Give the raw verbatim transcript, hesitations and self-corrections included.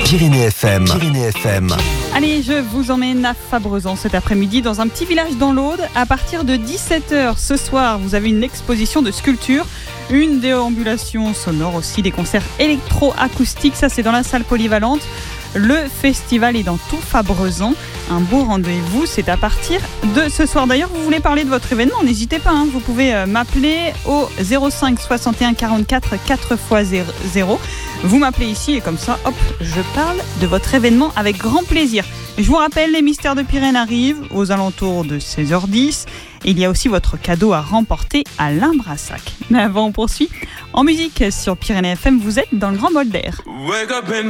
Pyrénées F M. Pyrénées F M. Allez, je vous emmène à Fabrezan cet après-midi dans un petit village dans l'Aude. À partir de dix-sept heures ce soir, vous avez une exposition de sculptures, une déambulation sonore aussi, des concerts électro-acoustiques. Ça, c'est dans la salle polyvalente. Le festival est dans tout Fabrezan. Un beau rendez-vous, c'est à partir de ce soir. D'ailleurs, vous voulez parler de votre événement, n'hésitez pas, hein, vous pouvez euh, m'appeler au zéro cinq soixante et un quarante-quatre quatre fois zéro. Vous m'appelez ici et comme ça, hop, je parle de votre événement avec grand plaisir. Je vous rappelle, les Mystères de Pyrène arrivent aux alentours de seize heures dix. Il y a aussi votre cadeau à remporter à Limbrassac. Mais avant, on poursuit. En musique sur Pyrénées F M, vous êtes dans le Grand Bol d'Air.